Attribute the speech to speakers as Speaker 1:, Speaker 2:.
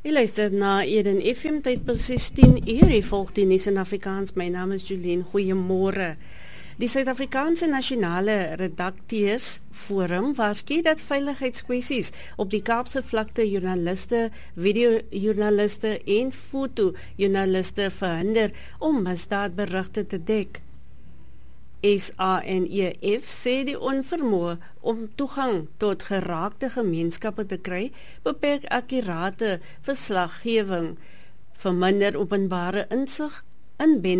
Speaker 1: Jy luister na Eden FM, tyd presies 10 uur, jy volg die nuus in Afrikaans. My naam is Julien, goeiemôre. Die Suid-Afrikaanse Nasionale Redakteursforum waarsku dat veiligheidskwessies op die Kaapse vlakte joernaliste, videojoernaliste en fotojoernaliste verhinder om misdaadberigte te dek. SANEF sê die onvermoë om toegang tot geraakte gemeenskappe te kry, beperk akkurate verslaggewing, verminder openbare insig,